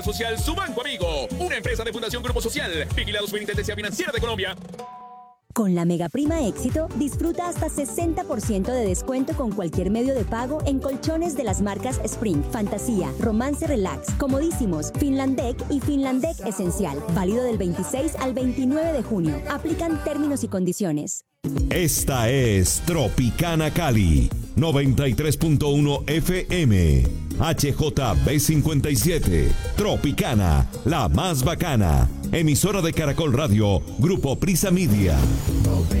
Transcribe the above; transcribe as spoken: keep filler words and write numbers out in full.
Social Su Banco Amigo, una empresa de Fundación Grupo Social, vigilado Superintendencia Financiera de Colombia. Con la Mega Prima Éxito, disfruta hasta sesenta por ciento de descuento con cualquier medio de pago en colchones de las marcas Spring, Fantasía, Romance Relax, Comodísimos, Finlandec y Finlandec Esencial. Válido del veintiséis al veintinueve de junio. Aplican términos y condiciones. Esta es Tropicana Cali, noventa y tres punto uno F M. H J B cincuenta y siete. Tropicana, la más bacana. Emisora de Caracol Radio, Grupo Prisa Media.